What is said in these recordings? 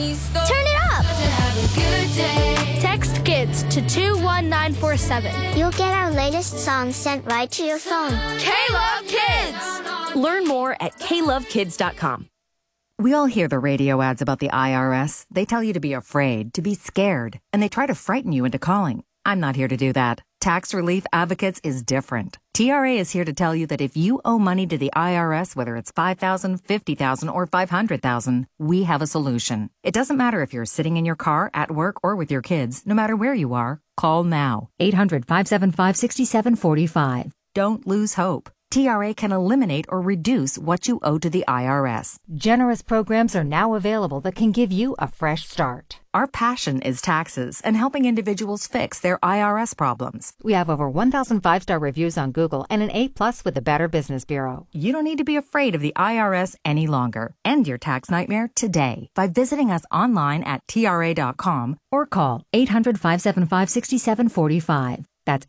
Turn it up! Text KIDS to 21947. You'll get our latest songs sent right to your phone. K-Love Kids! Learn more at klovekids.com. We all hear the radio ads about the IRS. They tell you to be afraid, to be scared, and they try to frighten you into calling. I'm not here to do that. Tax Relief Advocates is different. TRA is here to tell you that if you owe money to the IRS, whether it's $5,000, $50,000, or $500,000, we have a solution. It doesn't matter if you're sitting in your car, at work, or with your kids. No matter where you are, call now. 800-575-6745. Don't lose hope. TRA can eliminate or reduce what you owe to the IRS. Generous programs are now available that can give you a fresh start. Our passion is taxes and helping individuals fix their IRS problems. We have over 1,000 5-star reviews on Google and an A+ with the Better Business Bureau. You don't need to be afraid of the IRS any longer. End your tax nightmare today by visiting us online at TRA.com or call 800-575-6745. That's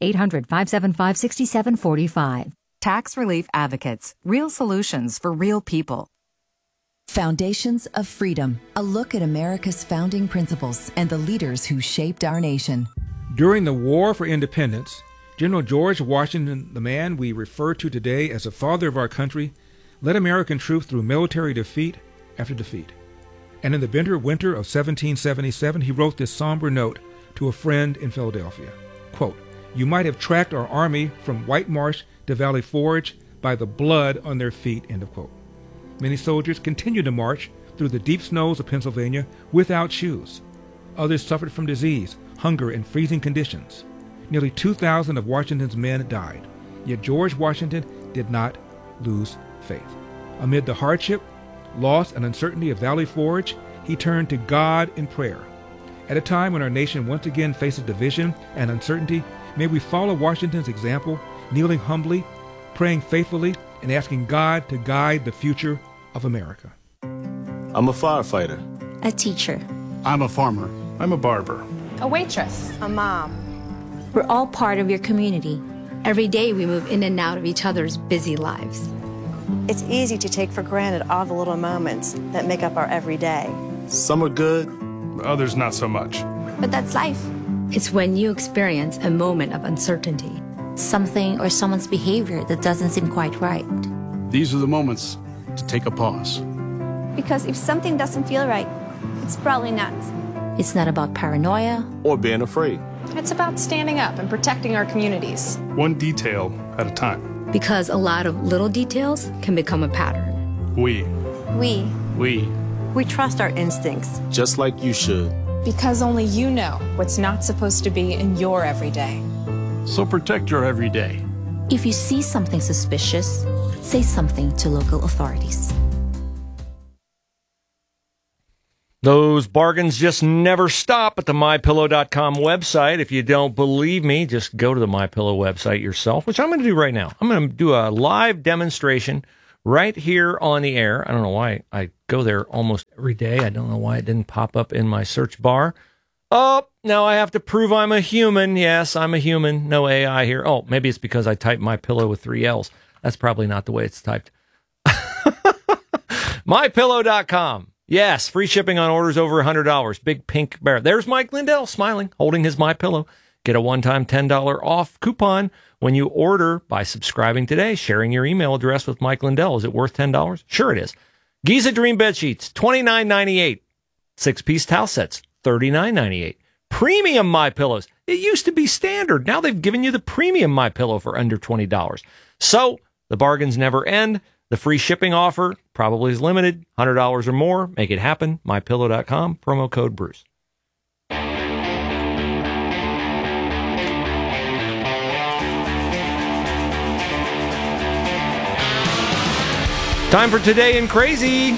800-575-6745. Tax Relief Advocates. Real solutions for real people. Foundations of Freedom. A look at America's founding principles and the leaders who shaped our nation. During the War for Independence, General George Washington, the man we refer to today as the father of our country, led American troops through military defeat after defeat. And in the bitter winter of 1777, he wrote this somber note to a friend in Philadelphia. Quote, "You might have tracked our army from White Marsh to Valley Forge by the blood on their feet," end of quote. Many soldiers continued to march through the deep snows of Pennsylvania without shoes. Others suffered from disease, hunger, and freezing conditions. Nearly 2,000 of Washington's men died. Yet George Washington did not lose faith. Amid the hardship, loss, and uncertainty of Valley Forge, he turned to God in prayer. At a time when our nation once again faces division and uncertainty, may we follow Washington's example, kneeling humbly, praying faithfully, and asking God to guide the future of America. I'm a firefighter. A teacher. I'm a farmer. I'm a barber. A waitress. A mom. We're all part of your community. Every day we move in and out of each other's busy lives. It's easy to take for granted all the little moments that make up our everyday. Some are good, others not so much. But that's life. It's when you experience a moment of uncertainty. Something or someone's behavior that doesn't seem quite right. These are the moments to take a pause. Because if something doesn't feel right, it's probably not. It's not about paranoia or being afraid. It's about standing up and protecting our communities. One detail at a time. Because a lot of little details can become a pattern. We trust our instincts. Just like you should. Because only you know what's not supposed to be in your everyday. So protect your everyday. If you see something suspicious, say something to local authorities. Those bargains just never stop at the MyPillow.com website. If you don't believe me, just go to the MyPillow website yourself, which I'm going to do right now. I'm going to do a live demonstration right here on the air. I don't know why I go there almost every day. I don't know why it didn't pop up in my search bar. Oh, now I have to prove I'm a human. Yes, I'm a human. No AI here. Oh, maybe it's because I typed My Pillow with 3 L's. That's probably not the way it's typed. MyPillow.com. Yes, free shipping on orders over $100. Big pink bear. There's Mike Lindell smiling, holding his My Pillow. Get a one-time $10 off coupon when you order by subscribing today, sharing your email address with Mike Lindell. Is it worth $10? Sure it is. Giza Dream Bed Sheets, $29.98. 6-piece towel sets, $39.98. Premium My Pillows. It used to be standard. Now they've given you the premium My Pillow for under $20. So the bargains never end. The free shipping offer probably is limited. $100 or more. Make it happen. MyPillow.com. Promo code Bruce. Time for Today in Crazy.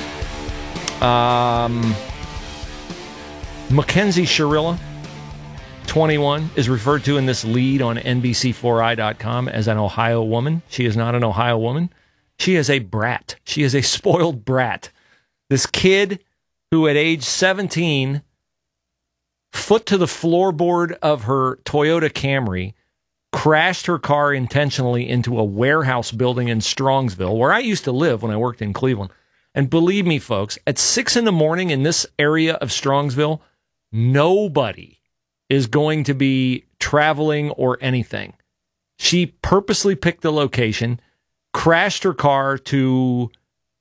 Mackenzie Shirilla, 21, is referred to in this lead on NBC4i.com as an Ohio woman. She is not an Ohio woman. She is a brat. She is a spoiled brat. This kid who at age 17, foot to the floorboard of her Toyota Camry, crashed her car intentionally into a warehouse building in Strongsville, where I used to live when I worked in Cleveland. And believe me, folks, at 6 a.m. in this area of Strongsville, nobody is going to be traveling or anything. She purposely picked the location, crashed her car to...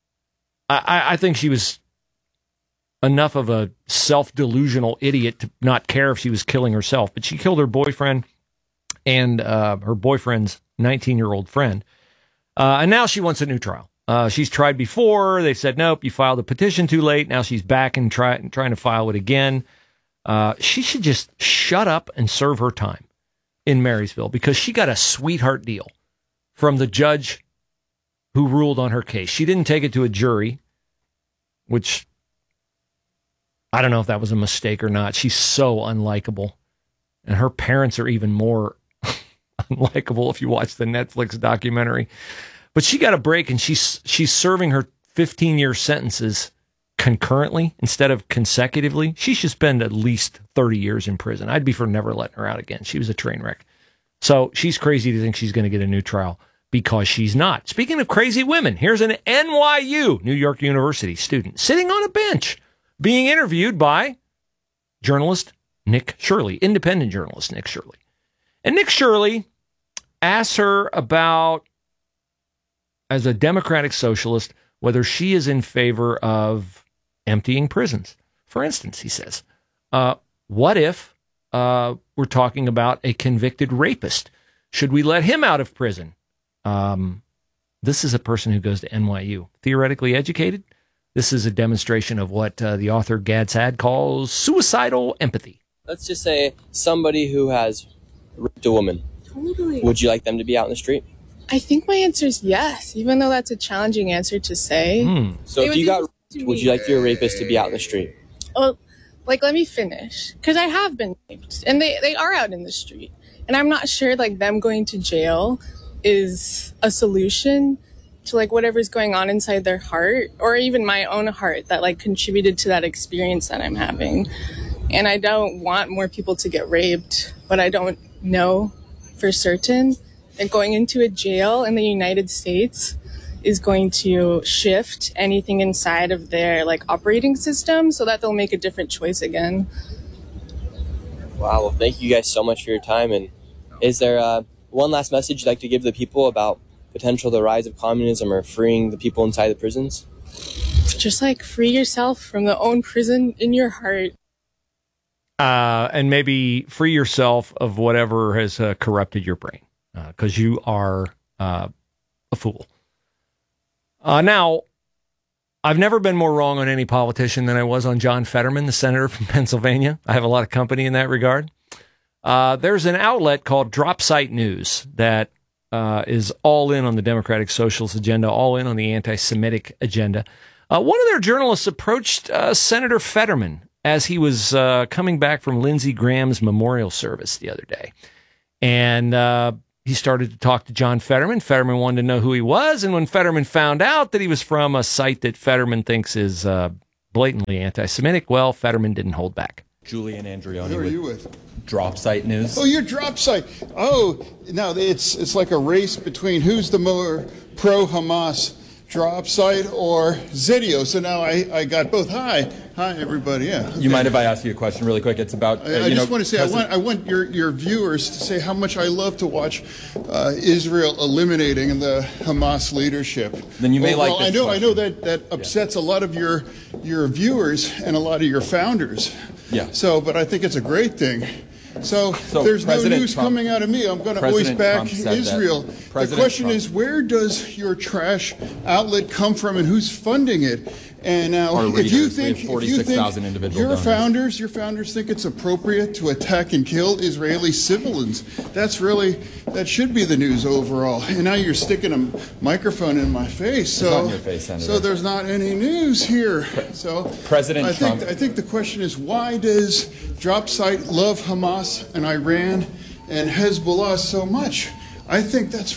I think she was enough of a self-delusional idiot to not care if she was killing herself, but she killed her boyfriend and her boyfriend's 19-year-old friend. And now she wants a new trial. She's tried before. They said, nope, you filed a petition too late. Now she's back and trying to file it again. She should just shut up and serve her time in Marysville because she got a sweetheart deal from the judge who ruled on her case. She didn't take it to a jury, which I don't know if that was a mistake or not. She's so unlikable. And her parents are even more unlikable if you watch the Netflix documentary. But she got a break, and she's serving her 15-year sentences concurrently instead of consecutively. She should spend at least 30 years in prison. I'd be for never letting her out again. She was a train wreck. So she's crazy to think she's going to get a new trial because she's not. Speaking of crazy women, here's an NYU, New York University student, sitting on a bench being interviewed by journalist Nick Shirley, independent journalist Nick Shirley. And Nick Shirley asks her about, as a democratic socialist, whether she is in favor of emptying prisons. For instance, he says, what if we're talking about a convicted rapist? Should we let him out of prison? This is a person who goes to NYU, theoretically educated. This is a demonstration of what the author Gad Saad calls suicidal empathy. Let's just say somebody who has raped a woman. Totally. Would you like them to be out in the street? I think my answer is yes, even though that's a challenging answer to say. So if you got raped, would you like your rapist to be out in the street? Well, let me finish. Because I have been raped, and they are out in the street. And I'm not sure, them going to jail is a solution to, whatever's going on inside their heart, or even my own heart that, contributed to that experience that I'm having. And I don't want more people to get raped, but I don't know for certain that going into a jail in the United States is going to shift anything inside of their operating system so that they'll make a different choice again. Wow, well, thank you guys so much for your time. And is there one last message you'd like to give the people about potential the rise of communism or freeing the people inside the prisons? Just free yourself from the own prison in your heart. And maybe free yourself of whatever has corrupted your brain. Because you are a fool. Now, I've never been more wrong on any politician than I was on John Fetterman, the senator from Pennsylvania. I have a lot of company in that regard. There's an outlet called Dropsite News that is all in on the Democratic Socialist agenda, all in on the anti-Semitic agenda. One of their journalists approached Senator Fetterman as he was coming back from Lindsey Graham's memorial service the other day. And he started to talk to John Fetterman. Fetterman wanted to know who he was. And when Fetterman found out that he was from a site that Fetterman thinks is blatantly anti-Semitic, well, Fetterman didn't hold back. Julian Andreoni. Who are you with? Dropsite News. Oh, you're Dropsite. Oh, no, it's like a race between who's the more pro-Hamas, Dropsite or Zidio. So now I got both. Hi, everybody. Yeah. Okay. You mind if I ask you a question really quick? It's about. I just want to say I want your viewers to say how much I love to watch Israel eliminating the Hamas leadership. Then you may like this I know that upsets a lot of your viewers and a lot of your founders. Yeah. So, but I think it's a great thing. So there's President no news Trump, coming out of me. I'm going to always back Israel. The question Trump. is, where does your trash outlet come from, and who's funding it? And now, if you think your founders think it's appropriate to attack and kill Israeli civilians, that should be the news overall. And now you're sticking a microphone in my face, so your face, Senator. So there's not any news here. So President Trump. I think the question is, why does Dropsite love Hamas and Iran and Hezbollah so much? I think that's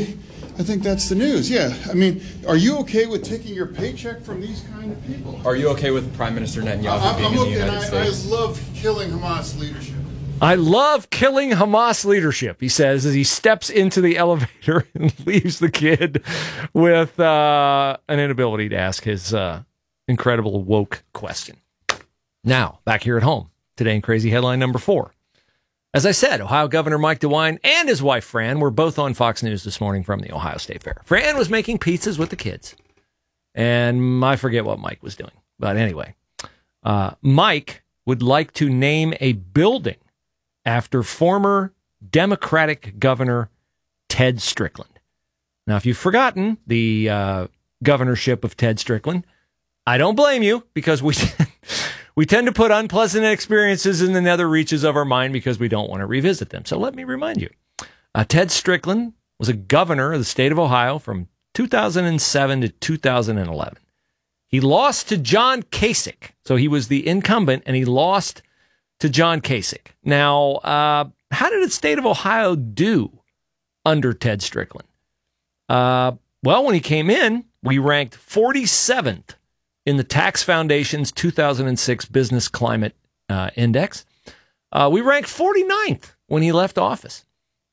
the news. Yeah. I mean, are you okay with taking your paycheck from these kind of people? Are you okay with Prime Minister Netanyahu being in the United States? I love killing Hamas leadership. I love killing Hamas leadership, he says, as he steps into the elevator and leaves the kid with an inability to ask his incredible woke question. Now, back here at home, today in crazy headline number 4. As I said, Ohio Governor Mike DeWine and his wife Fran were both on Fox News this morning from the Ohio State Fair. Fran was making pizzas with the kids, and I forget what Mike was doing. But anyway, Mike would like to name a building after former Democratic Governor Ted Strickland. Now, if you've forgotten the governorship of Ted Strickland, I don't blame you, because we tend to put unpleasant experiences in the nether reaches of our mind because we don't want to revisit them. So let me remind you. Ted Strickland was a governor of the state of Ohio from 2007 to 2011. He lost to John Kasich. So he was the incumbent, and he lost to John Kasich. Now, how did the state of Ohio do under Ted Strickland? Well, when he came in, we ranked 47th in the Tax Foundation's 2006 Business Climate Index. We ranked 49th when he left office.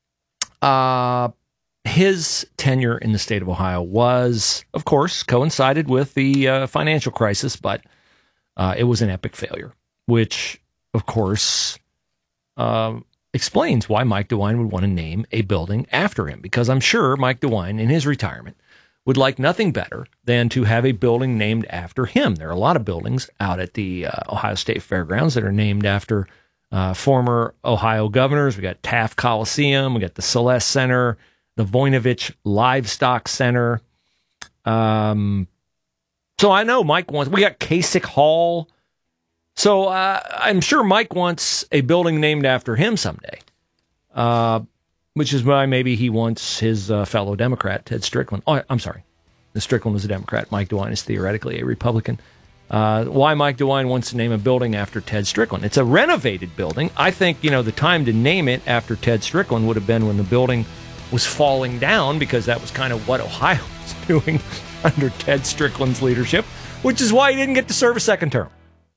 His tenure in the state of Ohio was, of course, coincided with the financial crisis, but it was an epic failure, which, of course, explains why Mike DeWine would want to name a building after him, because I'm sure Mike DeWine, in his retirement, would like nothing better than to have a building named after him. There are a lot of buildings out at the Ohio State Fairgrounds that are named after former Ohio governors. We got Taft Coliseum, we got the Celeste Center, the Voinovich Livestock Center. So I know Mike wants, we got Kasich Hall. So I'm sure Mike wants a building named after him someday, which is why maybe he wants his fellow Democrat, Ted Strickland. Oh, I'm sorry. Strickland was a Democrat. Mike DeWine is theoretically a Republican. Why Mike DeWine wants to name a building after Ted Strickland. It's a renovated building. I think, the time to name it after Ted Strickland would have been when the building was falling down, because that was kind of what Ohio was doing under Ted Strickland's leadership, which is why he didn't get to serve a second term.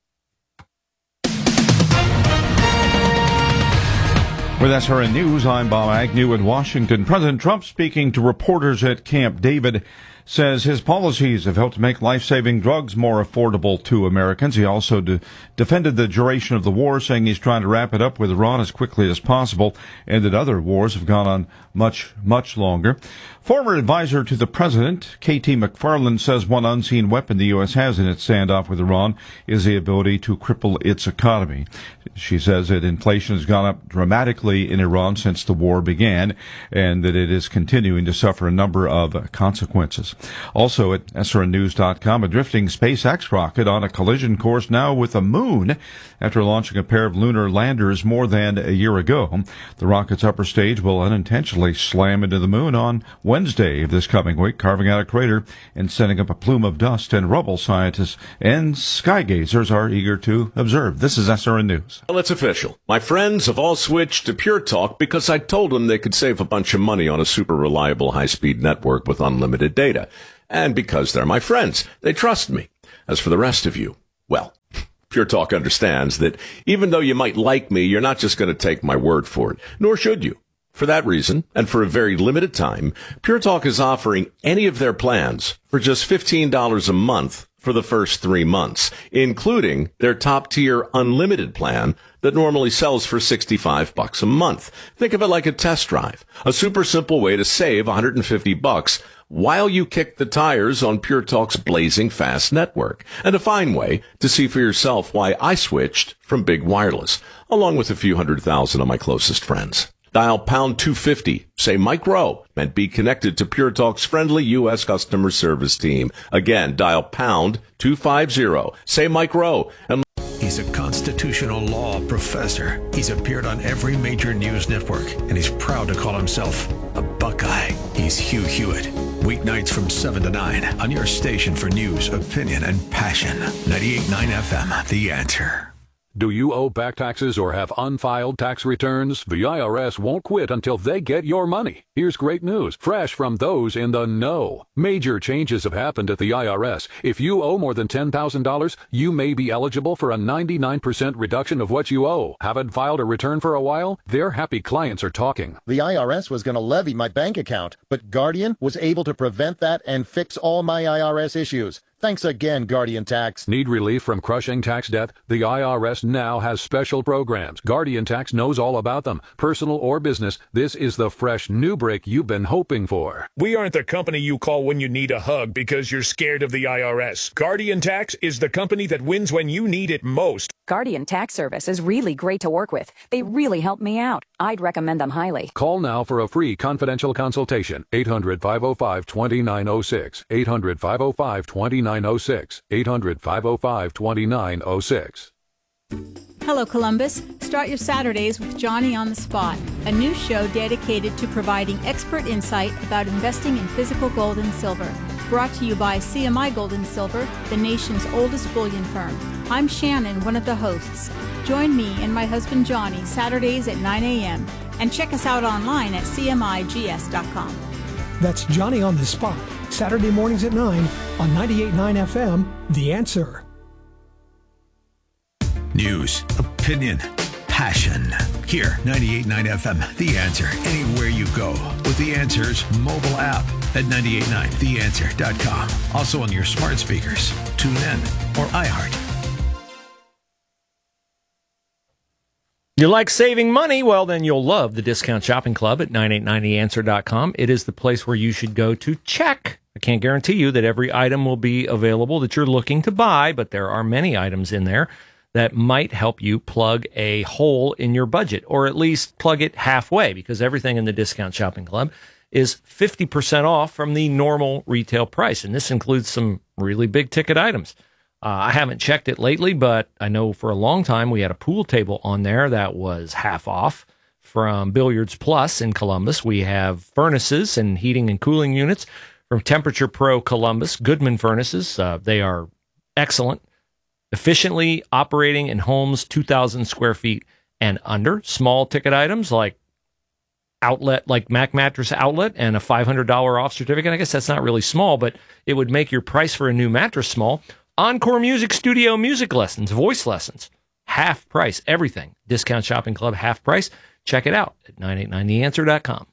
With SRN News, I'm Bob Agnew in Washington. President Trump, speaking to reporters at Camp David, says his policies have helped make life-saving drugs more affordable to Americans. He also defended the duration of the war, saying he's trying to wrap it up with Iran as quickly as possible, and that other wars have gone on much, much longer. Former advisor to the president, K.T. McFarland, says one unseen weapon the U.S. has in its standoff with Iran is the ability to cripple its economy. She says that inflation has gone up dramatically in Iran since the war began, and that it is continuing to suffer a number of consequences. Also at SRNnews.com, a drifting SpaceX rocket on a collision course now with the moon after launching a pair of lunar landers more than a year ago. The rocket's upper stage will unintentionally slam into the moon on Wednesday of this coming week, carving out a crater and sending up a plume of dust and rubble. Scientists and skygazers are eager to observe. This is SRN News. Well, it's official. My friends have all switched to Pure Talk because I told them they could save a bunch of money on a super reliable high-speed network with unlimited data. And because they're my friends, they trust me. As for the rest of you, well, Pure Talk understands that even though you might like me, you're not just going to take my word for it, nor should you. For that reason, and for a very limited time, Pure Talk is offering any of their plans for just $15 a month for the first 3 months, including their top-tier unlimited plan that normally sells for $65 a month. Think of it like a test drive, a super simple way to save $150 while you kick the tires on Pure Talk's blazing fast network, and a fine way to see for yourself why I switched from big wireless, along with a few 100,000 of my closest friends. Dial pound 250, say Mike Rowe, and be connected to Pure Talk's friendly U.S. customer service team. Again, dial pound 250, say Mike Rowe, and he's a constitutional law professor. He's appeared on every major news network, and he's proud to call himself a Buckeye. He's Hugh Hewitt. Weeknights from 7 to 9 on your station for news, opinion, and passion. 98.9 FM, The Answer. Do you owe back taxes or have unfiled tax returns? The IRS won't quit until they get your money. Here's great news, fresh from those in the know. Major changes have happened at the IRS. If you owe more than $10,000, you may be eligible for a 99% reduction of what you owe. Haven't filed a return for a while? Their happy clients are talking. The IRS was going to levy my bank account, but Guardian was able to prevent that and fix all my IRS issues. Thanks again, Guardian Tax. Need relief from crushing tax debt? The IRS now has special programs. Guardian Tax knows all about them. Personal or business, this is the fresh new break you've been hoping for. We aren't the company you call when you need a hug because you're scared of the IRS. Guardian Tax is the company that wins when you need it most. Guardian Tax Service is really great to work with. They really helped me out. I'd recommend them highly. Call now for a free confidential consultation. 800-505-2906. 800-505-2906. 800-505-2906. Hello, Columbus. Start your Saturdays with Johnny on the Spot, a new show dedicated to providing expert insight about investing in physical gold and silver. Brought to you by CMI Gold and Silver, the nation's oldest bullion firm. I'm Shannon, one of the hosts. Join me and my husband Johnny Saturdays at 9 a.m. and check us out online at cmigs.com. That's Johnny on the Spot, Saturday mornings at 9 on 98.9 FM, The Answer. News, opinion, passion. Here, 98.9 FM, The Answer. Anywhere you go with The Answer's mobile app at 98.9theanswer.com. Also on your smart speakers, TuneIn, or iHeart. You like saving money? Well, then you'll love the Discount Shopping Club at 989theanswer.com. It is the place where you should go to check. I can't guarantee you that every item will be available that you're looking to buy, but there are many items in there that might help you plug a hole in your budget, or at least plug it halfway, because everything in the Discount Shopping Club is 50% off from the normal retail price, and this includes some really big ticket items. I haven't checked it lately, but I know for a long time we had a pool table on there that was half off from Billiards Plus in Columbus. We have furnaces and heating and cooling units from Temperature Pro Columbus, Goodman Furnaces. They are excellent, efficiently operating in homes 2,000 square feet and under. Small ticket items like outlet, like Mac Mattress Outlet, and a $500 off certificate. I guess that's not really small, but it would make your price for a new mattress small. Encore Music Studio music lessons, voice lessons, half price, everything. Discount Shopping Club, half price. Check it out at 989theanswer.com.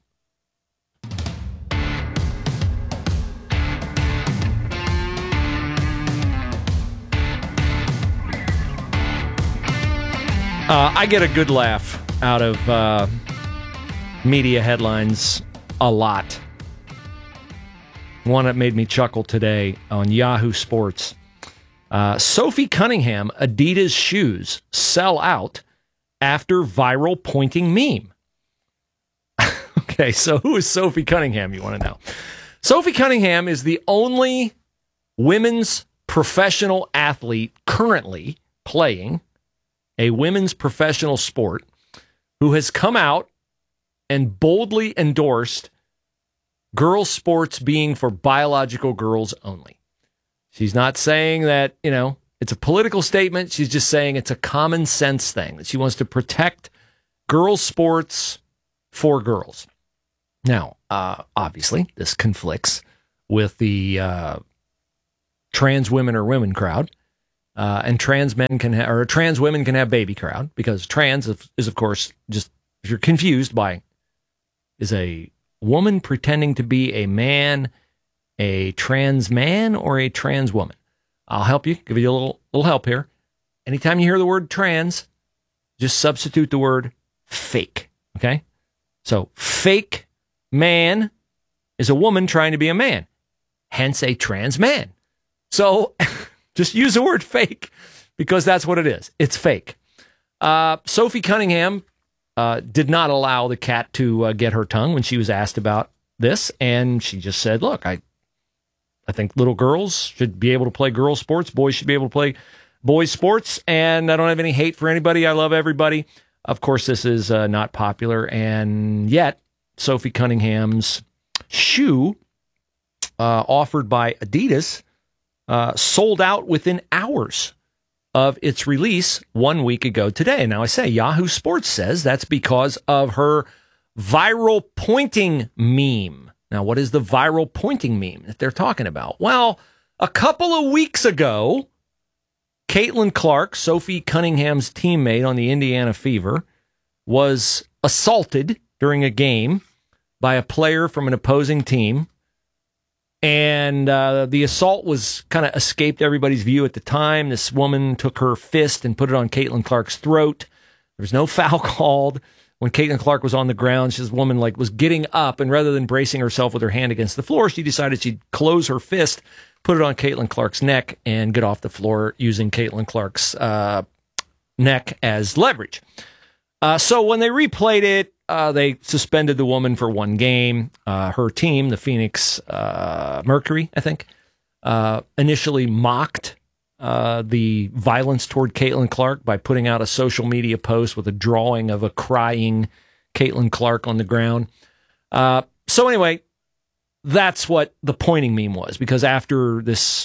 I get a good laugh out of media headlines a lot. One that made me chuckle today on Yahoo Sports. Sophie Cunningham, Adidas shoes sell out after viral pointing meme. Okay, so who is Sophie Cunningham, you want to know? Sophie Cunningham is the only women's professional athlete currently playing a women's professional sport who has come out and boldly endorsed girls' sports being for biological girls only. She's not saying that, it's a political statement. She's just saying it's a common sense thing, that she wants to protect girls' sports for girls. Now, obviously, this conflicts with the trans women or women crowd, and trans men trans women can have baby crowd, because trans is, of course, just, if you're confused by, is a woman pretending to be a man, a trans man, or a trans woman. I'll help you, give you a little help here. Anytime you hear the word trans, just substitute the word fake, okay? So fake man is a woman trying to be a man, hence a trans man. So just use the word fake, because that's what it is. It's fake. Sophie Cunningham did not allow the cat to get her tongue when she was asked about this, and she just said, look, I think little girls should be able to play girls' sports. Boys should be able to play boys' sports. And I don't have any hate for anybody. I love everybody. Of course, this is not popular. And yet, Sophie Cunningham's shoe offered by Adidas sold out within hours. of its release 1 week ago today. Now, I say Yahoo Sports says that's because of her viral pointing meme. Now, what is the viral pointing meme that they're talking about? Well, a couple of weeks ago, Caitlin Clark, Sophie Cunningham's teammate on the Indiana Fever, was assaulted during a game by a player from an opposing team. And the assault was kind of escaped everybody's view at the time. This woman took her fist and put it on Caitlin Clark's throat. There was no foul called. When Caitlin Clark was on the ground, this woman was getting up, and rather than bracing herself with her hand against the floor, she decided she'd close her fist, put it on Caitlin Clark's neck, and get off the floor using Caitlin Clark's neck as leverage. So when they replayed it, they suspended the woman for 1 game. Her team, the Phoenix Mercury, I think, initially mocked the violence toward Caitlin Clark by putting out a social media post with a drawing of a crying Caitlin Clark on the ground. So anyway, that's what the pointing meme was, because after this,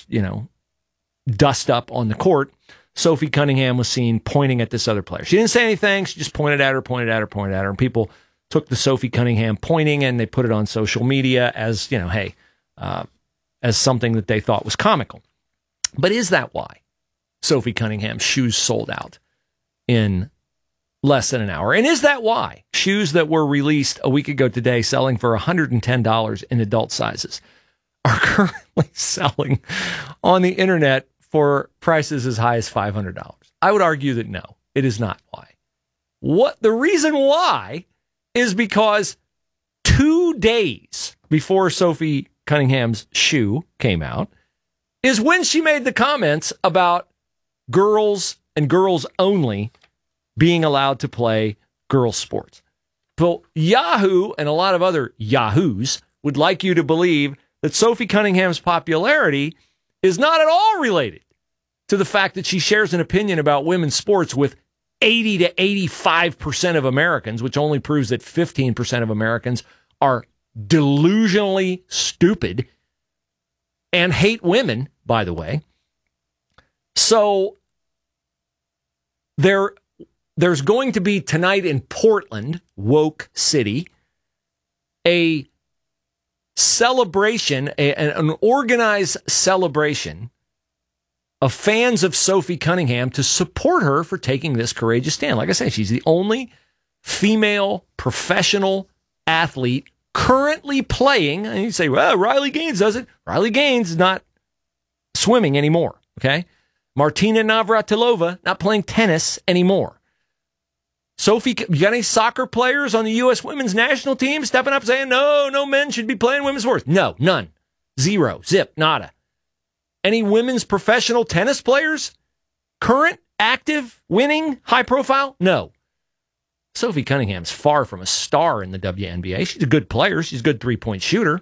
dust up on the court, Sophie Cunningham was seen pointing at this other player. She didn't say anything. She just pointed at her. And people took the Sophie Cunningham pointing and they put it on social media as, as something that they thought was comical. But is that why Sophie Cunningham's shoes sold out in less than an hour? And is that why shoes that were released a week ago today, selling for $110 in adult sizes, are currently selling on the internet for prices as high as $500? I would argue that no, it is not why. The reason why is because 2 days before Sophie Cunningham's shoe came out is when she made the comments about girls and girls only being allowed to play girls' sports. But Yahoo and a lot of other Yahoos would like you to believe that Sophie Cunningham's popularity is not at all related to the fact that she shares an opinion about women's sports with 80 to 85% of Americans, which only proves that 15% of Americans are delusionally stupid and hate women, by the way. So there's going to be tonight in Portland, Woke City, a celebration, an organized celebration of fans of Sophie Cunningham to support her for taking this courageous stand. Like I say, she's the only female professional athlete currently playing. And you say, well, Riley Gaines does it. Riley Gaines is not swimming anymore, okay? Martina Navratilova not playing tennis anymore. Sophie, you got any soccer players on the U.S. women's national team stepping up saying, no men should be playing women's sports? No, none. Zero. Zip. Nada. Any women's professional tennis players? Current, active, winning, high profile? No. Sophie Cunningham's far from a star in the WNBA. She's a good player. She's a good three-point shooter.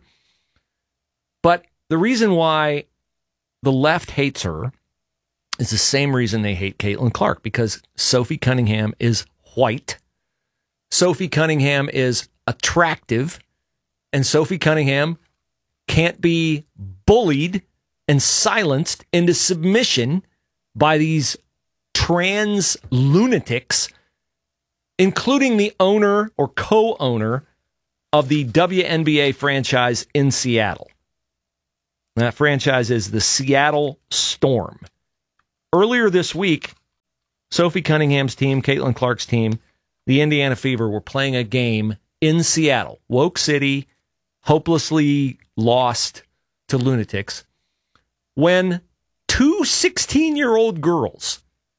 But the reason why the left hates her is the same reason they hate Caitlin Clark, because Sophie Cunningham is white. Sophie Cunningham is attractive. And Sophie Cunningham can't be bullied and silenced into submission by these trans lunatics, including the owner or co-owner of the WNBA franchise in Seattle. That franchise is the Seattle Storm. Earlier this week, Sophie Cunningham's team, Caitlin Clark's team, the Indiana Fever were playing a game in Seattle, Woke City, hopelessly lost to lunatics, when two 16-year-old girls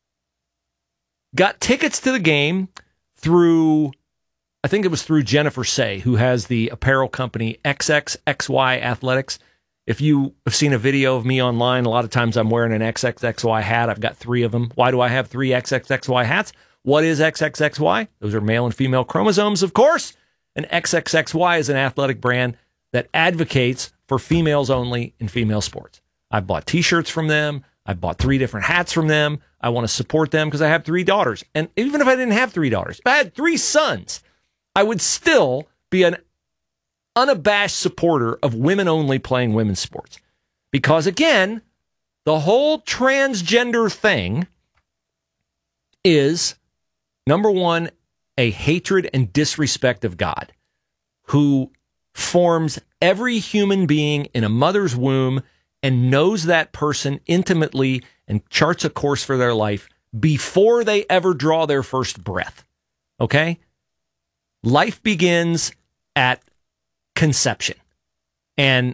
got tickets to the game through, I think it was through Jennifer Say, who has the apparel company XXXY Athletics. If you have seen a video of me online, a lot of times I'm wearing an XXXY hat. I've got 3 of them. Why do I have 3 XXXY hats? What is XXXY? Those are male and female chromosomes, of course. And XXXY is an athletic brand that advocates for females only in female sports. I've bought T-shirts from them. I bought 3 different hats from them. I want to support them because I have 3 daughters. And even if I didn't have 3 daughters, if I had 3 sons, I would still be an unabashed supporter of women only playing women's sports. Because again, the whole transgender thing is, number one, a hatred and disrespect of God, who forms every human being in a mother's womb and knows that person intimately and charts a course for their life before they ever draw their first breath. Okay? Life begins at conception. And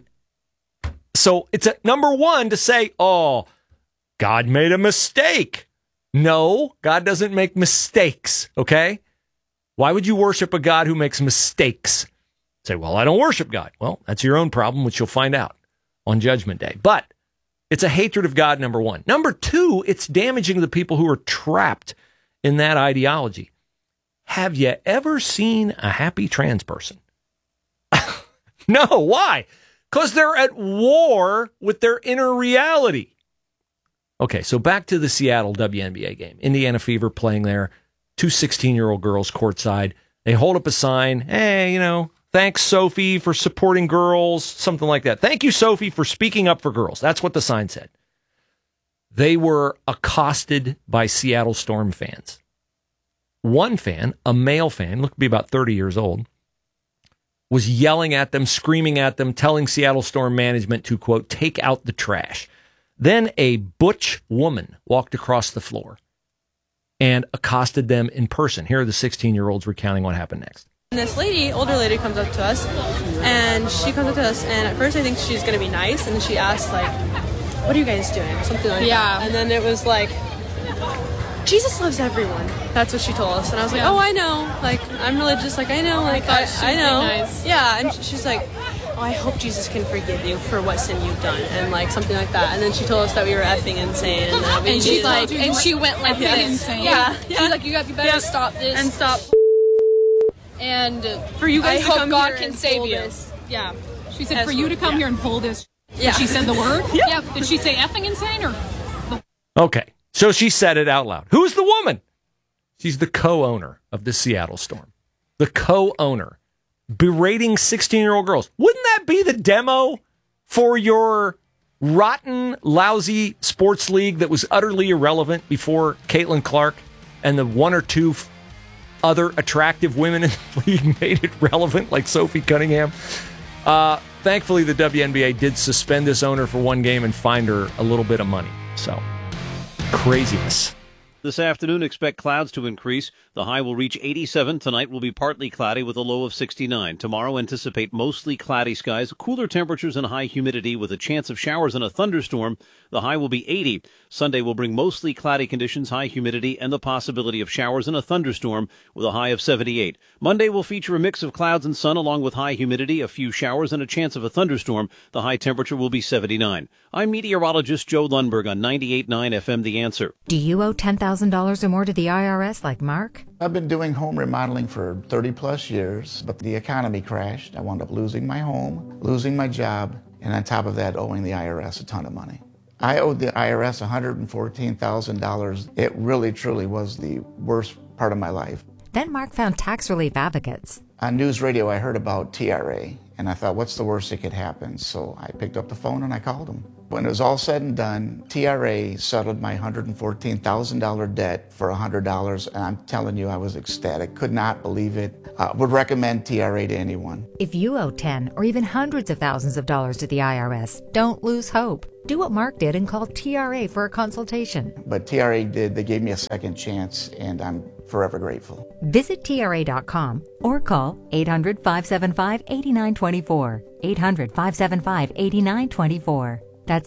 so it's number one to say, oh, God made a mistake. No, God doesn't make mistakes. Okay? Why would you worship a God who makes mistakes? Say, well, I don't worship God. Well, that's your own problem, which you'll find out on Judgment Day. But it's a hatred of God, number one. Number two, it's damaging the people who are trapped in that ideology. Have you ever seen a happy trans person? No, why? Because they're at war with their inner reality. Okay, so back to the Seattle WNBA game. Indiana Fever playing there. 2 16-year-old girls courtside. They hold up a sign. Hey, thanks, Sophie, for supporting girls. Something like that. Thank you, Sophie, for speaking up for girls. That's what the sign said. They were accosted by Seattle Storm fans. One fan, a male fan, looked to be about 30 years old, was yelling at them, screaming at them, telling Seattle Storm management to, quote, take out the trash. Then a butch woman walked across the floor and accosted them in person. Here are the 16-year-olds recounting what happened next. And this older lady comes up to us, and at first I think she's going to be nice, and then she asks, like, what are you guys doing? Or something like that. And then it was like, Jesus loves everyone. That's what she told us. And I was like, oh, I know. Like, I'm religious. Like, I know. Like, I know. Nice. Yeah. And she's like, oh, I hope Jesus can forgive you for what sin you've done. And, like, something like that. And then she told us that we were effing insane. And she's like, and she went like this. Insane. Yeah. She's like, you better stop this. And stop. And for you guys, I hope God can save you. Yeah. She said, for you to come here and pull this. Yeah. She said the word? Yeah. Did she say effing insane or? Okay. So she said it out loud. Who's the woman? She's the co-owner of the Seattle Storm. The co-owner. Berating 16-year-old girls. Wouldn't that be the demo for your rotten, lousy sports league that was utterly irrelevant before Caitlin Clark and the one or two other attractive women in the league made it relevant, like Sophie Cunningham? Thankfully, the WNBA did suspend this owner for one game and find her a little bit of money. So, craziness. This afternoon, expect clouds to increase. The high will reach 87. Tonight will be partly cloudy with a low of 69. Tomorrow, anticipate mostly cloudy skies, cooler temperatures and high humidity with a chance of showers and a thunderstorm. The high will be 80. Sunday will bring mostly cloudy conditions, high humidity, and the possibility of showers and a thunderstorm with a high of 78. Monday will feature a mix of clouds and sun along with high humidity, a few showers, and a chance of a thunderstorm. The high temperature will be 79. I'm meteorologist Joe Lundberg on 98.9 FM The Answer. Do you owe $10,000 or more to the IRS like Mark? I've been doing home remodeling for 30 plus years, but the economy crashed. I wound up losing my home, losing my job, and on top of that, owing the IRS a ton of money. I owed the IRS $114,000. It really, truly was the worst part of my life. Then Mark found tax relief advocates. On news radio, I heard about TRA, and I thought, what's the worst that could happen? So I picked up the phone and I called them. When it was all said and done, TRA settled my $114,000 debt for $100, and I'm telling you, I was ecstatic. Could not believe it. Would recommend TRA to anyone. If you owe 10 or even hundreds of thousands of dollars to the IRS, don't lose hope. Do what Mark did and call TRA for a consultation. But TRA did. They gave me a second chance, and I'm forever grateful. Visit TRA.com or call 800-575-8924. 800-575-8924. That's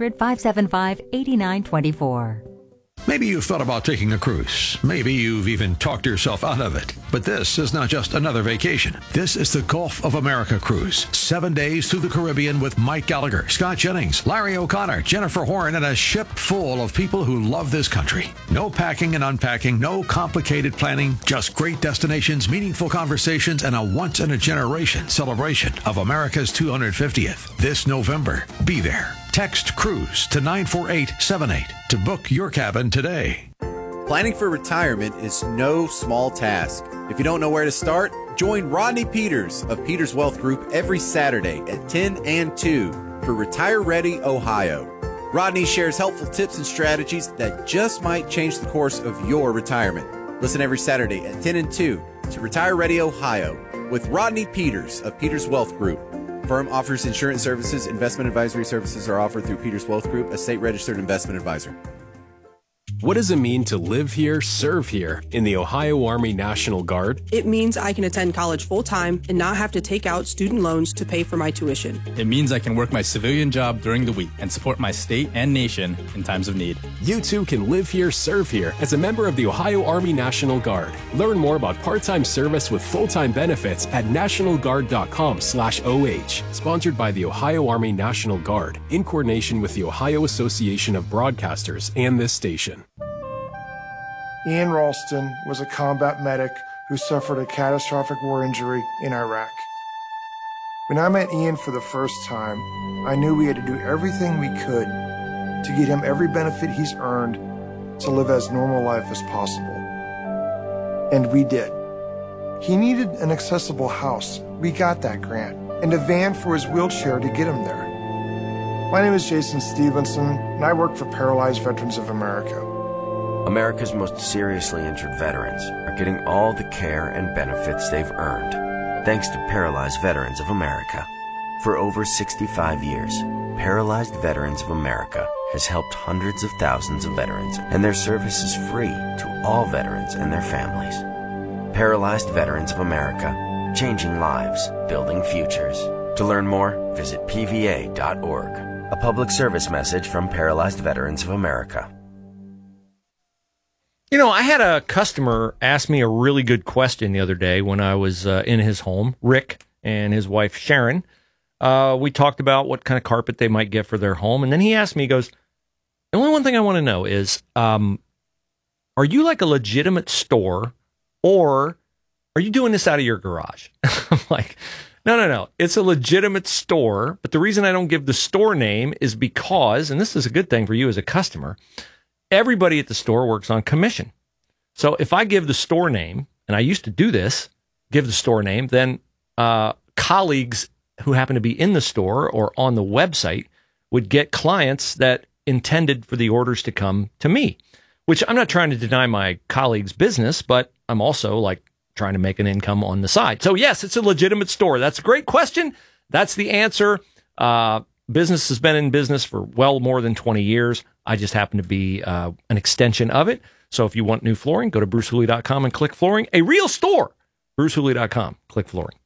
800-575-8924. Maybe you've thought about taking a cruise. Maybe you've even talked yourself out of it. But this is not just another vacation. This is the Gulf of America cruise. 7 days through the Caribbean with Mike Gallagher, Scott Jennings, Larry O'Connor, Jennifer Horn, and a ship full of people who love this country. No packing and unpacking, no complicated planning, just great destinations, meaningful conversations, and a once-in-a-generation celebration of America's 250th. This November, be there. Text CRUISE to 94878 to book your cabin today. Planning for retirement is no small task. If you don't know where to start, join Rodney Peters of Peters Wealth Group every Saturday at 10 and 2 for Retire Ready Ohio. Rodney shares helpful tips and strategies that just might change the course of your retirement. Listen every Saturday at 10 and 2 to Retire Ready Ohio with Rodney Peters of Peters Wealth Group. Firm offers insurance services. Investment advisory services are offered through Peters Wealth Group, a state-registered investment advisor. What does it mean to live here, serve here in the Ohio Army National Guard? It means I can attend college full-time and not have to take out student loans to pay for my tuition. It means I can work my civilian job during the week and support my state and nation in times of need. You too can live here, serve here as a member of the Ohio Army National Guard. Learn more about part-time service with full-time benefits at nationalguard.com/OH. Sponsored by the Ohio Army National Guard in coordination with the Ohio Association of Broadcasters and this station. Ian Ralston was a combat medic who suffered a catastrophic war injury in Iraq. When I met Ian for the first time, I knew we had to do everything we could to get him every benefit he's earned to live as normal life as possible. And we did. He needed an accessible house. We got that grant. And a van for his wheelchair to get him there. My name is Jason Stevenson, and I work for Paralyzed Veterans of America. America's most seriously injured veterans are getting all the care and benefits they've earned, thanks to Paralyzed Veterans of America. For over 65 years, Paralyzed Veterans of America has helped hundreds of thousands of veterans, and their service is free to all veterans and their families. Paralyzed Veterans of America, changing lives, building futures. To learn more, visit pva.org. A public service message from Paralyzed Veterans of America. You know, I had a customer ask me a really good question the other day when I was in his home, Rick and his wife, Sharon. We talked about what kind of carpet they might get for their home. And then he asked me, he goes, the only one thing I want to know is, are you like a legitimate store or are you doing this out of your garage? I'm like, no. It's a legitimate store. But the reason I don't give the store name is because, and this is a good thing for you as a customer, everybody at the store works on commission. So if I give the store name, and I used to do this, give the store name, then colleagues who happen to be in the store or on the website would get clients that intended for the orders to come to me, which I'm not trying to deny my colleagues' business, but I'm also like trying to make an income on the side. So yes, it's a legitimate store. That's a great question. That's the answer. Business has been in business for well more than 20 years. I just happen to be an extension of it. So if you want new flooring, go to brucehooley.com and click flooring. A real store, brucehooley.com, click flooring.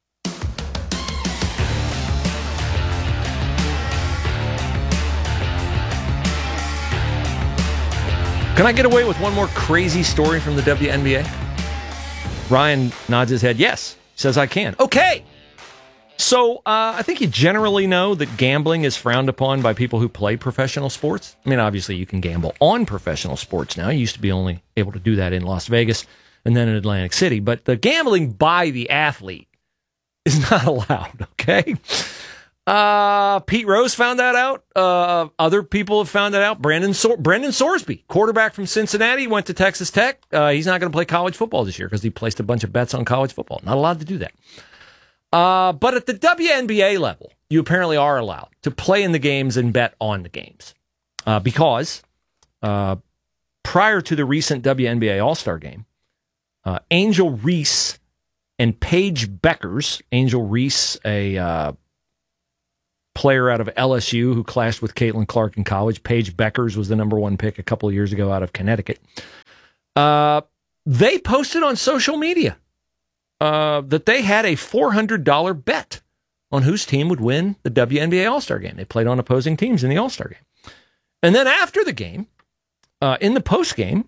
Can I get away with one more crazy story from the WNBA? Ryan nods his head. Yes, says I can. Okay. So I think you generally know that gambling is frowned upon by people who play professional sports. I mean, obviously you can gamble on professional sports now. You used to be only able to do that in Las Vegas and then in Atlantic City. But the gambling by the athlete is not allowed, okay? Pete Rose found that out. Other people have found that out. Brendan Sorsby, quarterback from Cincinnati, went to Texas Tech. He's not going to play college football this year because he placed a bunch of bets on college football. Not allowed to do that. But at the WNBA level, you apparently are allowed to play in the games and bet on the games. Because prior to the recent WNBA All-Star game, Angel Reese and Paige Beckers, Angel Reese, a player out of LSU who clashed with Caitlin Clark in college. Paige Beckers was the number one pick a couple of years ago out of Connecticut. They posted on social media that they had a $400 bet on whose team would win the WNBA All-Star game. They played on opposing teams in the All-Star game. And then after the game, in the postgame,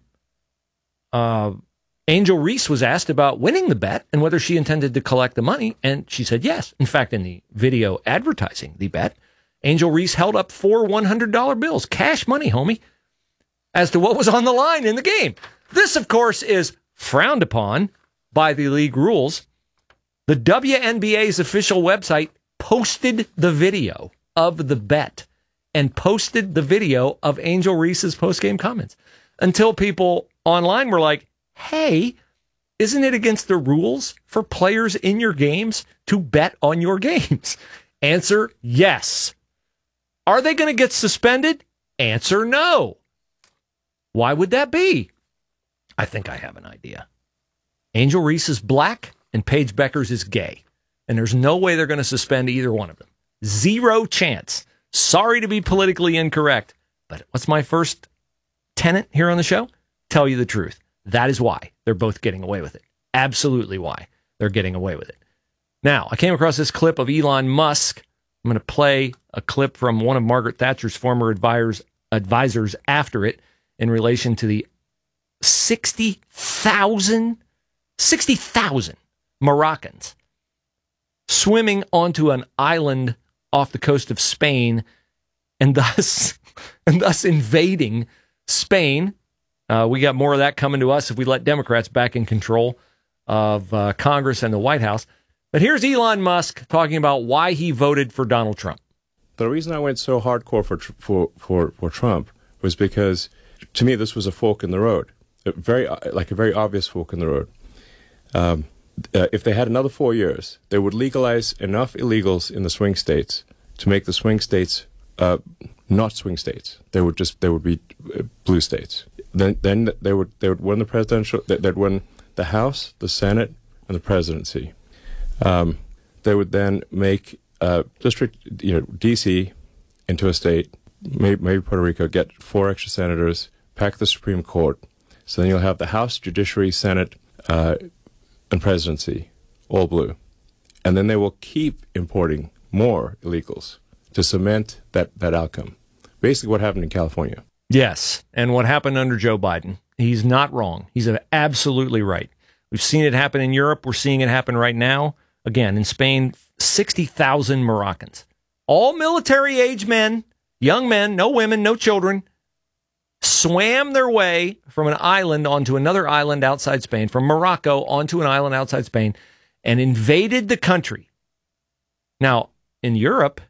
Angel Reese was asked about winning the bet and whether she intended to collect the money, and she said yes. In fact, in the video advertising the bet, Angel Reese held up 4 $100 bills, cash money, homie, as to what was on the line in the game. This, of course, is frowned upon by the league rules. The WNBA's official website posted the video of the bet and posted the video of Angel Reese's postgame comments until people online were like, hey, isn't it against the rules for players in your games to bet on your games? Answer, yes. Are they going to get suspended? Answer no. Why would that be? I think I have an idea. Angel Reese is black and Paige Beckers is gay. And there's no way they're going to suspend either one of them. Zero chance. Sorry to be politically incorrect, but what's my first tenet here on the show? Tell you the truth. That is why they're both getting away with it. Absolutely why they're getting away with it. Now, I came across this clip of Elon Musk. I'm going to play a clip from one of Margaret Thatcher's former advisors after it in relation to the 60,000 Moroccans swimming onto an island off the coast of Spain and thus invading Spain. We got more of that coming to us if we let Democrats back in control of Congress and the White House. But here's Elon Musk talking about why he voted for Donald Trump. The reason I went so hardcore for Trump was because, to me, this was a fork in the road, a very obvious fork in the road. If they had another 4 years, they would legalize enough illegals in the swing states to make the swing states not swing states. They would be blue states. Then they would win the presidential. They'd win the House, the Senate, and the presidency. They would then make district, D.C. into a state, maybe Puerto Rico, get 4 extra senators, pack the Supreme Court. So then you'll have the House, Judiciary, Senate, and presidency, all blue. And then they will keep importing more illegals to cement that outcome. Basically what happened in California. Yes, and what happened under Joe Biden. He's not wrong. He's absolutely right. We've seen it happen in Europe. We're seeing it happen right now. Again, in Spain, 60,000 Moroccans. All military-age men, young men, no women, no children, swam their way from an island onto another island outside Spain, from Morocco onto an island outside Spain, and invaded the country. Now, in Europe,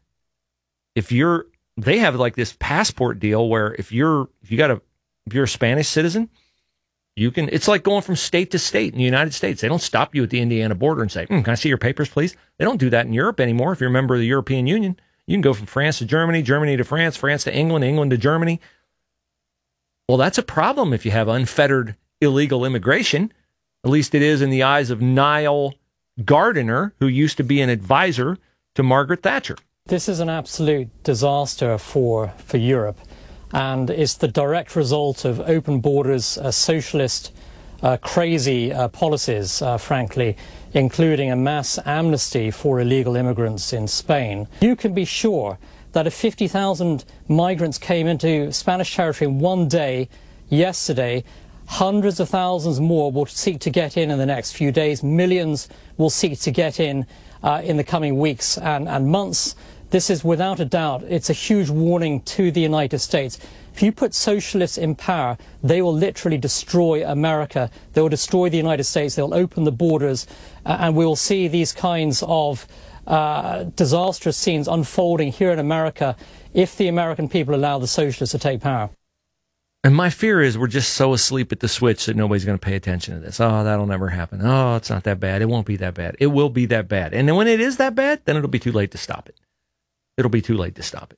they have like this passport deal where if you're a Spanish citizen, it's like going from state to state in the United States. They don't stop you at the Indiana border and say, can I see your papers, please? They don't do that in Europe anymore. If you're a member of the European Union, you can go from France to Germany, Germany to France, France to England, England to Germany. Well, that's a problem if you have unfettered illegal immigration. At least it is in the eyes of Niall Gardiner, who used to be an advisor to Margaret Thatcher. This is an absolute disaster for Europe, and it's the direct result of open borders, socialist, crazy policies, frankly, including a mass amnesty for illegal immigrants in Spain. You can be sure that if 50,000 migrants came into Spanish territory in one day, yesterday, hundreds of thousands more will seek to get in the next few days. Millions will seek to get in the coming weeks and months. This is, without a doubt, it's a huge warning to the United States. If you put socialists in power, they will literally destroy America. They will destroy the United States. They'll open the borders, and we will see these kinds of disastrous scenes unfolding here in America if the American people allow the socialists to take power. And my fear is we're just so asleep at the switch that nobody's going to pay attention to this. Oh, that'll never happen. Oh, it's not that bad. It won't be that bad. It will be that bad. And then when it is that bad, then it'll be too late to stop it. It'll be too late to stop it.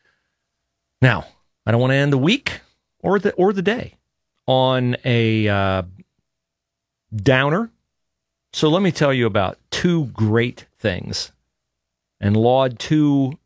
Now, I don't want to end the week or the day on a downer. So let me tell you about 2 great things and laud 2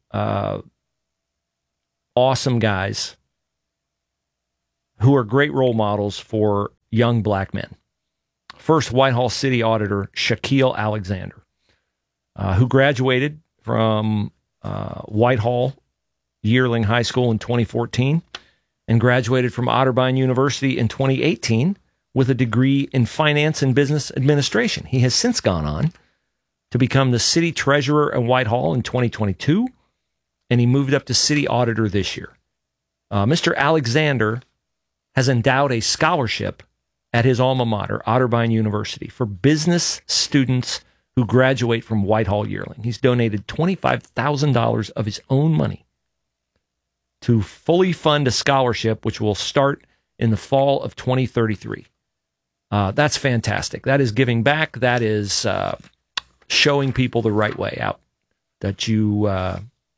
awesome guys who are great role models for young black men. First, Whitehall City Auditor Shaquille Alexander, who graduated from Whitehall Yearling High School in 2014 and graduated from Otterbein University in 2018 with a degree in finance and business administration. He has since gone on to become the city treasurer at Whitehall in 2022, and he moved up to city auditor this year. Mr. Alexander has endowed a scholarship at his alma mater, Otterbein University, for business students who graduate from Whitehall Yearling. He's donated $25,000 of his own money to fully fund a scholarship, which will start in the fall of 2033. That's fantastic. That is giving back. That is showing people the right way out, that you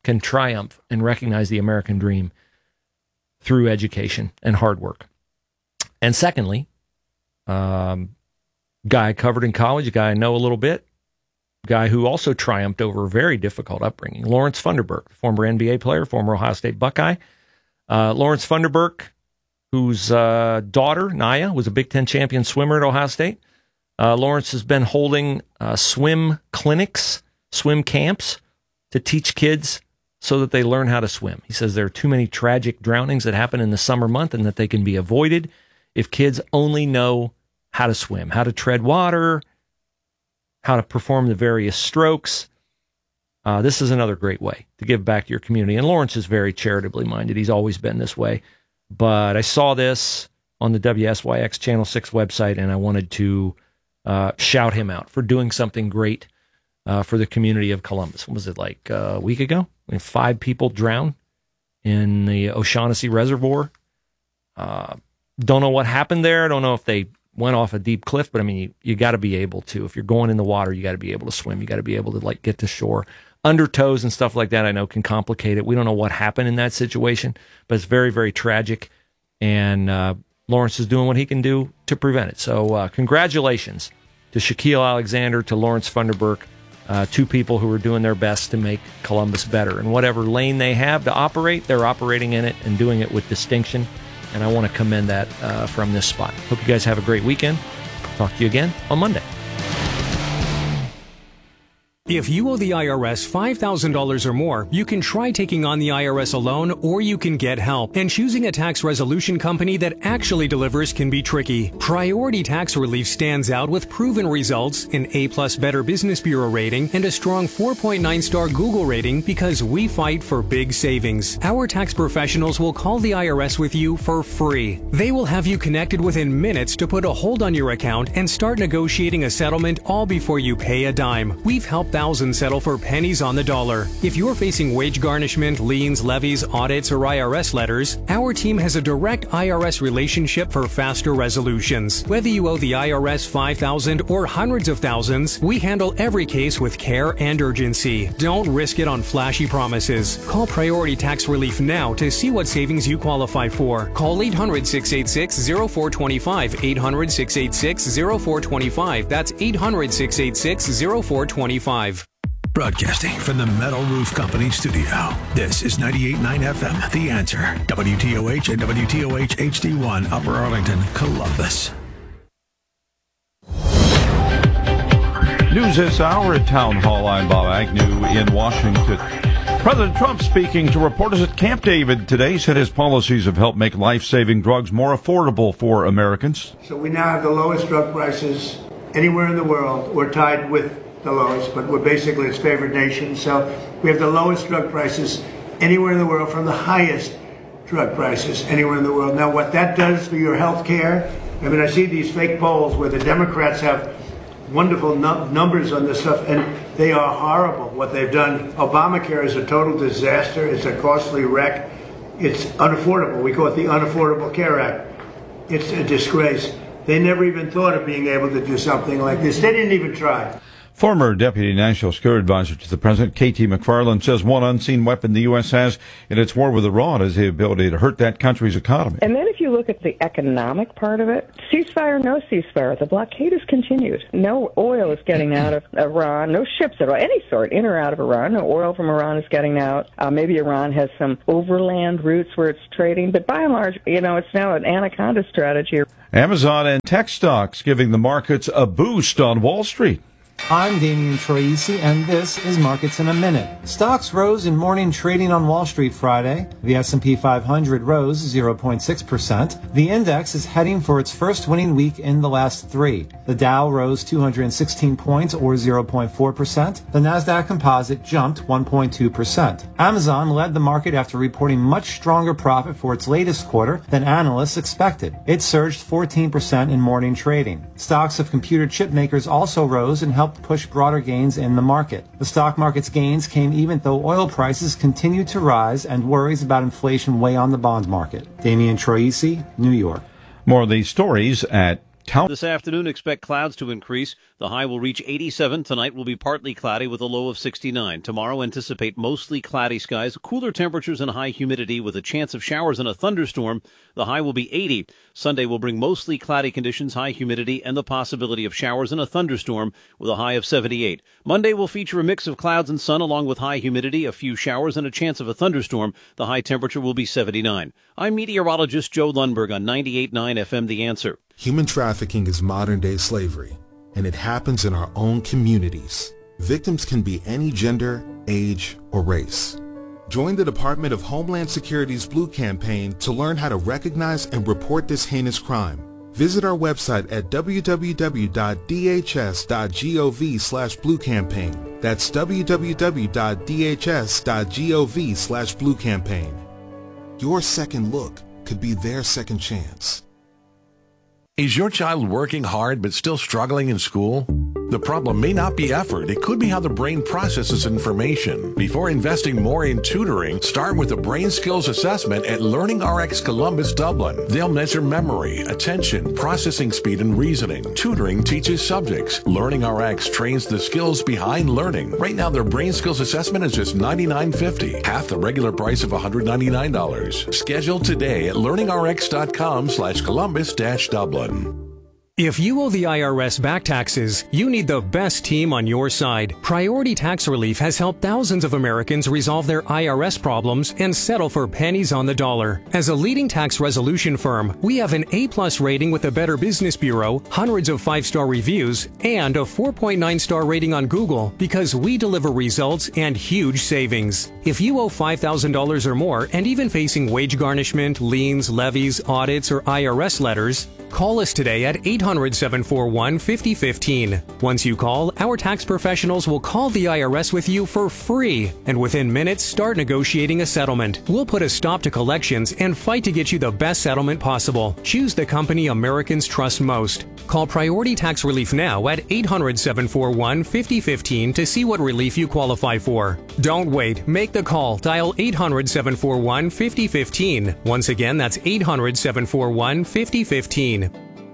can triumph and recognize the American dream through education and hard work. And secondly, guy I covered in college, a guy I know a little bit, guy who also triumphed over a very difficult upbringing, Lawrence Funderburk, former NBA player, former Ohio State Buckeye. Lawrence Funderburk, whose daughter, Naya, was a Big Ten champion swimmer at Ohio State. Lawrence has been holding swim clinics, swim camps to teach kids so that they learn how to swim. He says there are too many tragic drownings that happen in the summer month and that they can be avoided if kids only know how to swim, how to tread water, how to perform the various strokes. This is another great way to give back to your community. And Lawrence is very charitably minded. He's always been this way. But I saw this on the WSYX Channel 6 website, and I wanted to shout him out for doing something great for the community of Columbus. What was it, like a week ago? 5 people drowned in the O'Shaughnessy Reservoir. Don't know what happened there. I don't know if they went off a deep cliff, but I mean, you got to be able to. If you're going in the water, you got to be able to swim. You got to be able to like get to shore. Undertows and stuff like that, I know, can complicate it. We don't know what happened in that situation, but it's very, very tragic. And Lawrence is doing what he can do to prevent it. So congratulations to Shaquille Alexander, to Lawrence Funderburk, 2 people who are doing their best to make Columbus better. And whatever lane they have to operate, they're operating in it and doing it with distinction. And I want to commend that from this spot. Hope you guys have a great weekend. Talk to you again on Monday. If you owe the IRS $5,000 or more, you can try taking on the IRS alone, or you can get help. And choosing a tax resolution company that actually delivers can be tricky. Priority Tax Relief stands out with proven results, an A+ Better Business Bureau rating, and a strong 4.9-star Google rating because we fight for big savings. Our tax professionals will call the IRS with you for free. They will have you connected within minutes to put a hold on your account and start negotiating a settlement all before you pay a dime. We've helped thousands settle for pennies on the dollar. If you're facing wage garnishment, liens, levies, audits, or IRS letters, our team has a direct IRS relationship for faster resolutions. Whether you owe the IRS $5,000 or hundreds of thousands, we handle every case with care and urgency. Don't risk it on flashy promises. Call Priority Tax Relief now to see what savings you qualify for. Call 800-686-0425. 800-686-0425. That's 800-686-0425. Broadcasting from the Metal Roof Company studio. This is 98.9 FM, The Answer. WTOH and WTOH HD1, Upper Arlington, Columbus. News this hour at Town Hall. I'm Bob Agnew in Washington. President Trump speaking to reporters at Camp David today said his policies have helped make life-saving drugs more affordable for Americans. So we now have the lowest drug prices anywhere in the world. We're tied with the lowest, but we're basically its favored nation. So we have the lowest drug prices anywhere in the world from the highest drug prices anywhere in the world. Now, what that does for your health care, I mean, I see these fake polls where the Democrats have wonderful numbers on this stuff, and they are horrible, what they've done. Obamacare is a total disaster. It's a costly wreck. It's unaffordable. We call it the Unaffordable Care Act. It's a disgrace. They never even thought of being able to do something like this. They didn't even try. Former Deputy National Security Advisor to the President, K.T. McFarland, says one unseen weapon the U.S. has in its war with Iran is the ability to hurt that country's economy. And then if you look at the economic part of it, ceasefire, no ceasefire, the blockade has continued. No oil is getting out of Iran, no ships of any sort in or out of Iran. No oil from Iran is getting out. Maybe Iran has some overland routes where it's trading, but by and large, it's now an anaconda strategy. Amazon and tech stocks giving the markets a boost on Wall Street. I'm Damian Troisi, and this is Markets in a Minute. Stocks rose in morning trading on Wall Street Friday. The S&P 500 rose 0.6%. The index is heading for its first winning week in the last 3. The Dow rose 216 points, or 0.4%. The Nasdaq Composite jumped 1.2%. Amazon led the market after reporting much stronger profit for its latest quarter than analysts expected. It surged 14% in morning trading. Stocks of computer chip makers also rose and helped push broader gains in the market. The stock market's gains came even though oil prices continued to rise and worries about inflation weigh on the bond market. Damian Troisi, New York. More of these stories at This afternoon, expect clouds to increase. The high will reach 87. Tonight will be partly cloudy with a low of 69. Tomorrow, anticipate mostly cloudy skies, cooler temperatures and high humidity with a chance of showers and a thunderstorm. The high will be 80. Sunday will bring mostly cloudy conditions, high humidity, and the possibility of showers and a thunderstorm with a high of 78. Monday will feature a mix of clouds and sun along with high humidity, a few showers, and a chance of a thunderstorm. The high temperature will be 79. I'm meteorologist Joe Lundberg on 98.9 FM The Answer. Human trafficking is modern-day slavery, and it happens in our own communities. Victims can be any gender, age, or race. Join the Department of Homeland Security's Blue Campaign to learn how to recognize and report this heinous crime. Visit our website at www.dhs.gov/bluecampaign. That's www.dhs.gov/bluecampaign. Your second look could be their second chance. Is your child working hard but still struggling in school? The problem may not be effort. It could be how the brain processes information. Before investing more in tutoring, start with a brain skills assessment at LearningRx Columbus, Dublin. They'll measure memory, attention, processing speed, and reasoning. Tutoring teaches subjects. LearningRx trains the skills behind learning. Right now, their brain skills assessment is just $99.50, half the regular price of $199. Schedule today at learningrx.com/Columbus-Dublin. If you owe the IRS back taxes, you need the best team on your side. Priority Tax Relief has helped thousands of Americans resolve their IRS problems and settle for pennies on the dollar. As a leading tax resolution firm, we have an A+ rating with the Better Business Bureau, hundreds of 5-star reviews, and a 4.9-star rating on Google because we deliver results and huge savings. If you owe $5,000 or more and even facing wage garnishment, liens, levies, audits, or IRS letters, call us today at 800-741-5015. Once you call, our tax professionals will call the IRS with you for free, and within minutes start negotiating a settlement. We'll put a stop to collections and fight to get you the best settlement possible. Choose the company Americans trust most. Call Priority Tax Relief now at 800-741-5015 to see what relief you qualify for. Don't wait. Make the call. Dial 800-741-5015. Once again, that's 800-741-5015.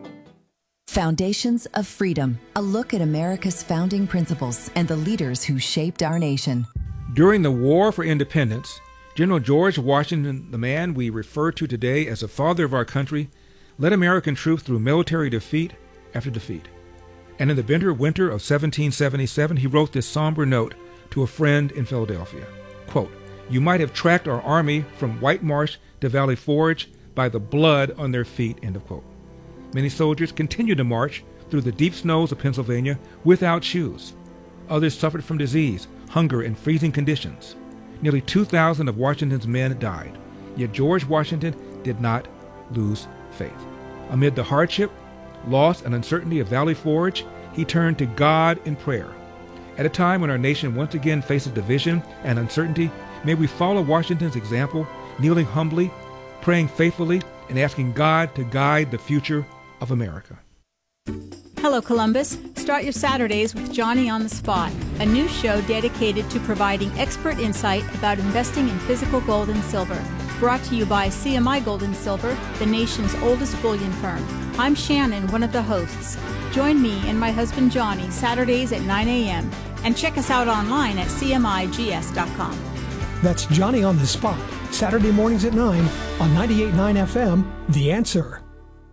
Foundations of Freedom, a look at America's founding principles and the leaders who shaped our nation. During the War for Independence, General George Washington, the man we refer to today as the father of our country, led American troops through military defeat after defeat. And in the bitter winter of 1777, he wrote this somber note to a friend in Philadelphia. Quote, "You might have tracked our army from White Marsh to Valley Forge by the blood on their feet," end of quote. Many soldiers continued to march through the deep snows of Pennsylvania without shoes. Others suffered from disease, hunger, and freezing conditions. Nearly 2,000 of Washington's men died. Yet George Washington did not lose faith. Amid the hardship, loss, and uncertainty of Valley Forge, he turned to God in prayer. At a time when our nation once again faces division and uncertainty, may we follow Washington's example, kneeling humbly, praying faithfully, and asking God to guide the future of America. Hello, Columbus. Start your Saturdays with Johnny on the Spot, a new show dedicated to providing expert insight about investing in physical gold and silver. Brought to you by CMI Gold and Silver, the nation's oldest bullion firm. I'm Shannon, one of the hosts. Join me and my husband Johnny Saturdays at 9 a.m. and check us out online at cmigs.com. That's Johnny on the Spot, Saturday mornings at 9 on 98.9 FM, The Answer.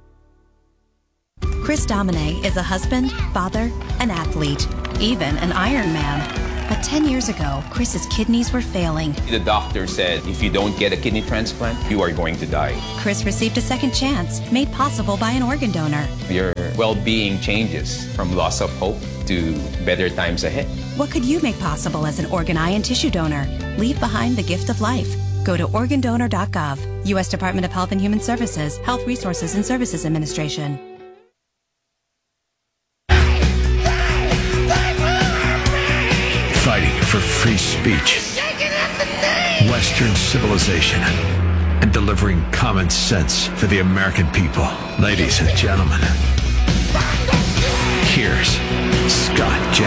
Chris Domine is a husband, father, an athlete, even an Ironman. But 10 years ago, Chris's kidneys were failing. The doctor said, if you don't get a kidney transplant, you are going to die. Chris received a second chance, made possible by an organ donor. Your well-being changes from loss of hope to better times ahead. What could you make possible as an organ, eye, and tissue donor? Leave behind the gift of life. Go to organdonor.gov. U.S. Department of Health and Human Services, Health Resources and Services Administration. Fighting for free speech, Western civilization, and delivering common sense for the American people. Ladies and gentlemen, here's